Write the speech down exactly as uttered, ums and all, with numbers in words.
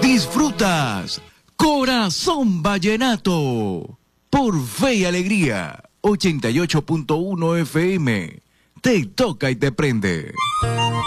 Disfrutas Corazón Vallenato por Fe y Alegría ochenta y ocho punto uno F M. Te toca y te prende.